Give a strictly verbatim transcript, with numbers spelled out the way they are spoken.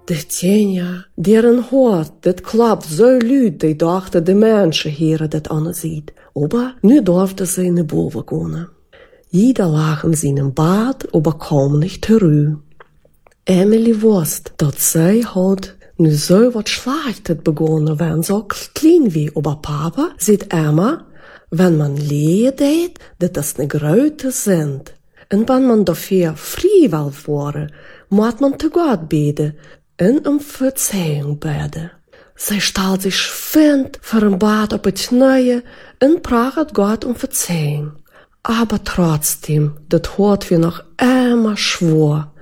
De Tjenja, deren Hort, dat klappt so luid, die dachten de Menschen hier dat anziet. Aber nu durfte sie in de boven wohnen. Jeder lag in seinem Bad, aber kaum nicht herü. Emily wusste, dat zij had nu so wat Schlechtes begonnen, wenn so klein wie. Aber Papa sieht immer, wenn man Lehe deed, dat das ne Grote sind. Und wenn man dafür freiwillig wurde, moet man zu Gott beten und um Verzeihung beten. Sie stellt sich schwind vor dem Bad auf die Knie und pragt Gott um Verzeihung. Aber trotzdem, das hat wir noch immer schwor.